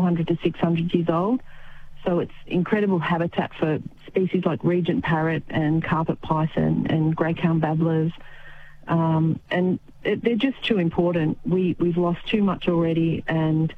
400 to 600 years old. So it's incredible habitat for species like regent parrot and carpet python and grey-crowned babblers. And they're just too important. We've lost too much already, and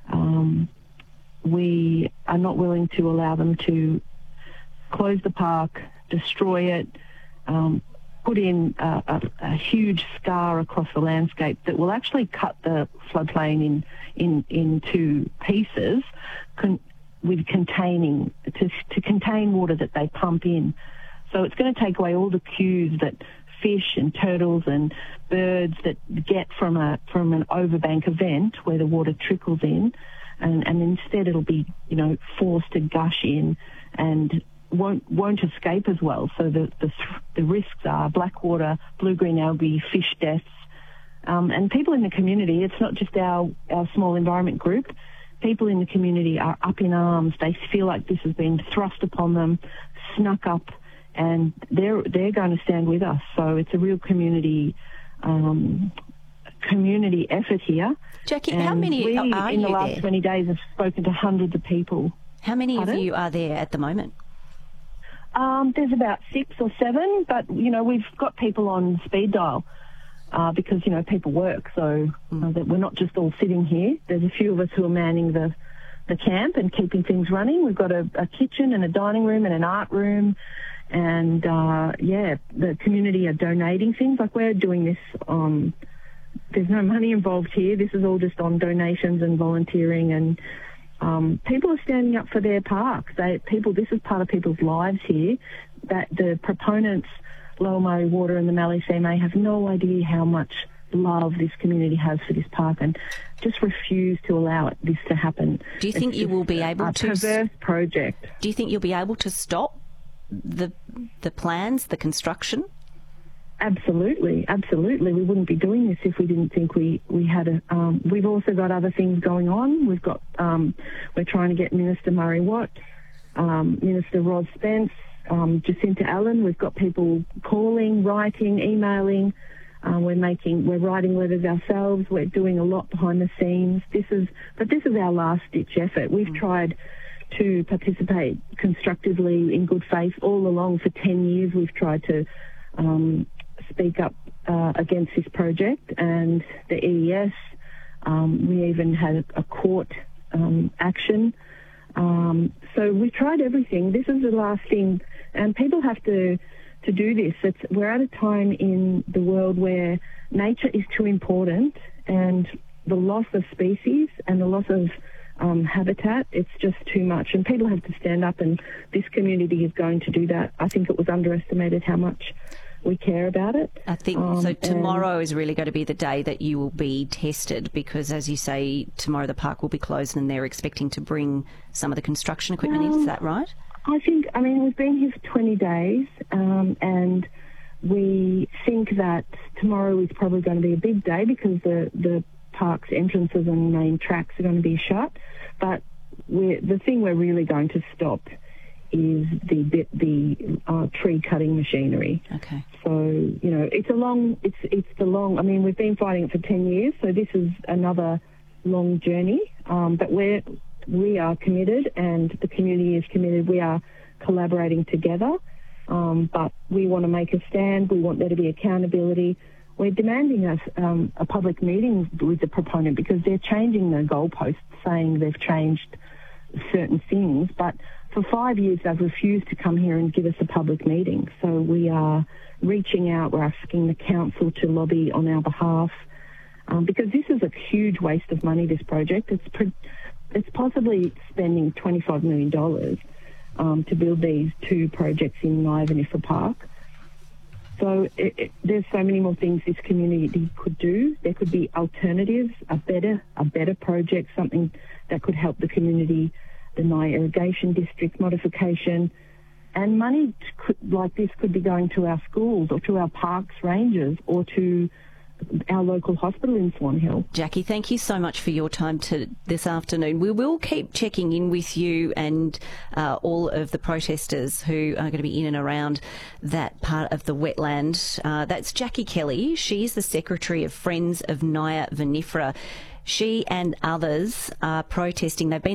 we are not willing to allow them to close the park, destroy it, put in a huge scar across the landscape that will actually cut the floodplain into pieces with containing to contain water that they pump in. So it's going to take away all the cues that fish and turtles and birds that get from an overbank event where the water trickles in, and instead it'll be forced to gush in and won't escape as well. So the risks are blackwater, blue-green algae, fish deaths, and people in the community. It's not just our small environment group. People in the community are up in arms. They feel like this has been thrust upon them, snuck up, and they're going to stand with us. So it's a real community effort here. Jackie, and how many are you in the last there? 20 days have spoken to hundreds of people. How many of you are there at the moment? There's about 6 or 7, but we've got people on speed dial because people work, so that we're not just all sitting here. There's a few of us who are manning the camp and keeping things running. We've got a kitchen and a dining room and an art room. And, the community are donating things. Like, we're doing this there's no money involved here. This is all just on donations and volunteering. And people are standing up for their parks. This is part of people's lives here, that the proponents, Lower Murray Water and the Mallee CMA, have no idea how much love this community has for this park and just refuse to allow this to happen. Do you think you will be able to... perverse project. Do you think you'll be able to stop the plans, the construction? Absolutely. We wouldn't be doing this if we didn't think we had we've also got other things going on. We've got, we're trying to get Minister Murray Watt, Minister Rod Spence, Jacinta Allen. We've got people calling, writing, emailing. We're writing letters ourselves. We're doing a lot behind the scenes. This is our last-ditch effort. We've tried to participate constructively in good faith all along. For 10 years we've tried to speak up against this project, and the EES, we even had a court action. So we've tried everything. This is the last thing, and people have to do this. We're at a time in the world where nature is too important, and the loss of species and the loss of habitat, it's just too much, and people have to stand up, and this community is going to do that. I think it was underestimated how much we care about it. I think so. Tomorrow is really going to be the day that you will be tested, because, as you say, tomorrow the park will be closed and they're expecting to bring some of the construction equipment in. Is that right? I mean, we've been here for 20 days, and we think that tomorrow is probably going to be a big day because the park's entrances and main tracks are going to be shut. But the thing we're really going to stop is the tree cutting machinery. Okay. So it's the long. I mean, we've been fighting it for 10 years, so this is another long journey. But we are committed, and the community is committed. We are collaborating together, but we want to make a stand. We want there to be accountability. We're demanding a public meeting with the proponent because they're changing the goalposts, saying they've changed certain things, but for 5 years they've refused to come here and give us a public meeting. So we are reaching out. We're asking the council to lobby on our behalf because this is a huge waste of money, this project. It's possibly spending $25 million to build these 2 projects in Nyavanifa Park. So there's so many more things this community could do. There could be alternatives, a better project, something that could help the community, the Nye Irrigation District modification, and money like this could be going to our schools or to our parks rangers or to our local hospital in Swan Hill. Jackie, thank you so much for your time this afternoon. We will keep checking in with you and all of the protesters who are going to be in and around that part of the wetland. That's Jackie Kelly. She's the Secretary of Friends of Nyavanifa. She and others are protesting. They've been